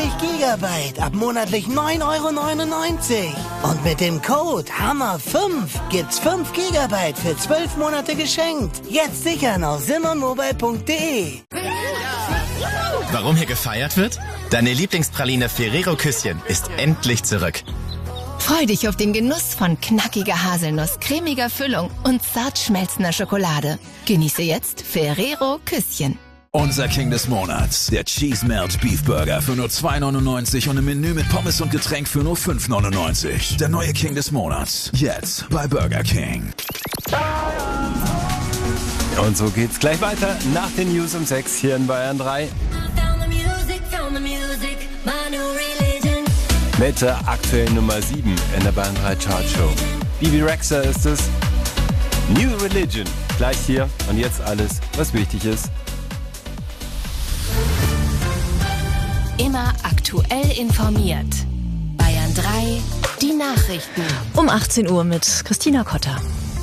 Gigabyte ab monatlich 9,99 €. Und mit dem Code HAMMER5 gibt's 5 Gigabyte für 12 Monate geschenkt. Jetzt sichern auf simonmobile.de. Warum hier gefeiert wird? Deine Lieblingspraline Ferrero Küsschen ist endlich zurück. Freu dich auf den Genuss von knackiger Haselnuss, cremiger Füllung und zart schmelzender Schokolade. Genieße jetzt Ferrero Küsschen. Unser King des Monats, der Cheese Melt Beef Burger für nur 2,99 € und im Menü mit Pommes und Getränk für nur 5,99 €. Der neue King des Monats, jetzt bei Burger King. Und so geht's gleich weiter nach den News um 6 hier in Bayern 3. Mit der aktuellen Nummer 7 in der Bayern 3 Chartshow. Bibi Rexha ist es. New Religion. Gleich hier und jetzt alles, was wichtig ist. Immer aktuell informiert. Bayern 3, die Nachrichten. Um 18 Uhr mit Christina Kotter.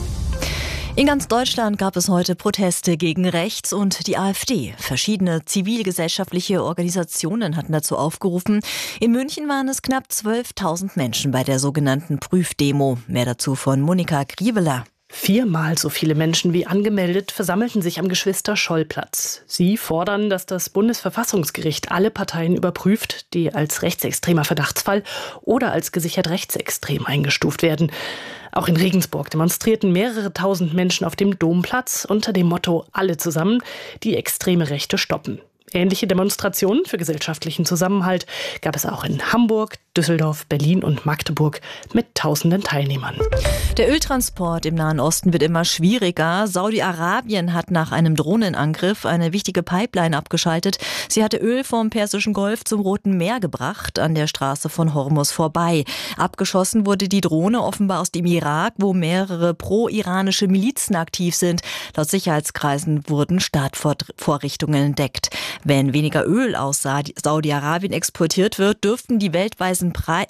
In ganz Deutschland gab es heute Proteste gegen rechts und die AfD. Verschiedene zivilgesellschaftliche Organisationen hatten dazu aufgerufen. In München waren es knapp 12.000 Menschen bei der sogenannten Prüfdemo. Mehr dazu von Monika Grieveler. 4-mal so viele Menschen wie angemeldet versammelten sich am Geschwister-Scholl-Platz. Sie fordern, dass das Bundesverfassungsgericht alle Parteien überprüft, die als rechtsextremer Verdachtsfall oder als gesichert rechtsextrem eingestuft werden. Auch in Regensburg demonstrierten mehrere tausend Menschen auf dem Domplatz unter dem Motto „Alle zusammen, die extreme Rechte stoppen". Ähnliche Demonstrationen für gesellschaftlichen Zusammenhalt gab es auch in Hamburg, Düsseldorf, Berlin und Magdeburg mit tausenden Teilnehmern. Der Öltransport im Nahen Osten wird immer schwieriger. Saudi-Arabien hat nach einem Drohnenangriff eine wichtige Pipeline abgeschaltet. Sie hatte Öl vom Persischen Golf zum Roten Meer gebracht, an der Straße von Hormuz vorbei. Abgeschossen wurde die Drohne offenbar aus dem Irak, wo mehrere pro-iranische Milizen aktiv sind. Laut Sicherheitskreisen wurden Startvorrichtungen entdeckt. Wenn weniger Öl aus Saudi-Arabien exportiert wird, dürften die weltweiten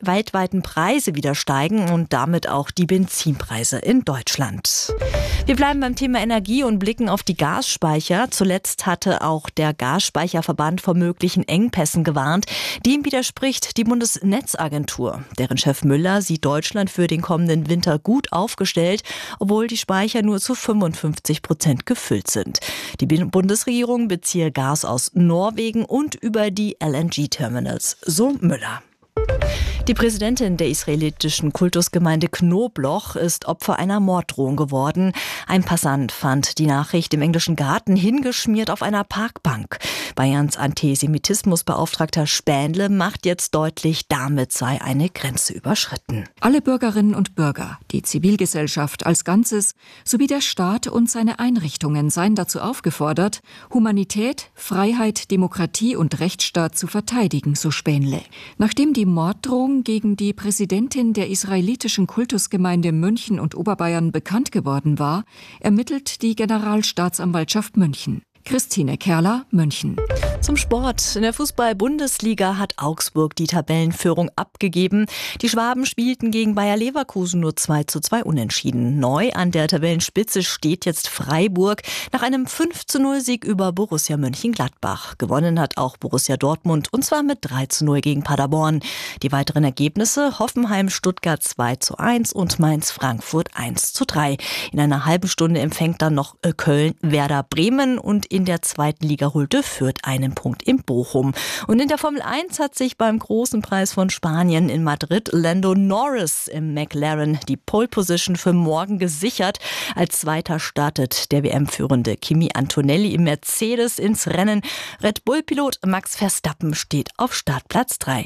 Preise wieder steigen und damit auch die Benzinpreise in Deutschland. Wir bleiben beim Thema Energie und blicken auf die Gasspeicher. Zuletzt hatte auch der Gasspeicherverband vor möglichen Engpässen gewarnt. Dem widerspricht die Bundesnetzagentur. Deren Chef Müller sieht Deutschland für den kommenden Winter gut aufgestellt, obwohl die Speicher nur zu 55% gefüllt sind. Die Bundesregierung beziehe Gas aus Norwegen und über die LNG-Terminals, so Müller. Die Präsidentin der israelitischen Kultusgemeinde Knobloch ist Opfer einer Morddrohung geworden. Ein Passant fand die Nachricht im englischen Garten hingeschmiert auf einer Parkbank. Bayerns Antisemitismusbeauftragter Spähnle macht jetzt deutlich, damit sei eine Grenze überschritten. Alle Bürgerinnen und Bürger, die Zivilgesellschaft als Ganzes sowie der Staat und seine Einrichtungen seien dazu aufgefordert, Humanität, Freiheit, Demokratie und Rechtsstaat zu verteidigen, so Spähnle. Nachdem die Morddrohung gegen die Präsidentin der israelitischen Kultusgemeinde München und Oberbayern bekannt geworden war, ermittelt die Generalstaatsanwaltschaft München. Christine Kerler, München. Zum Sport. In der Fußball-Bundesliga hat Augsburg die Tabellenführung abgegeben. Die Schwaben spielten gegen Bayer Leverkusen nur 2:2 unentschieden. Neu an der Tabellenspitze steht jetzt Freiburg nach einem 5:0-Sieg über Borussia Mönchengladbach. Gewonnen hat auch Borussia Dortmund und zwar mit 3:0 gegen Paderborn. Die weiteren Ergebnisse: Hoffenheim-Stuttgart 2:1 und Mainz-Frankfurt 1:3. In einer halben Stunde empfängt dann noch Köln-Werder Bremen und in der zweiten Liga holte Fürth einen Punkt in Bochum. Und in der Formel 1 hat sich beim großen Preis von Spanien in Madrid Lando Norris im McLaren die Pole Position für morgen gesichert. Als Zweiter startet der WM-Führende Kimi Antonelli im Mercedes ins Rennen. Red Bull-Pilot Max Verstappen steht auf Startplatz 3.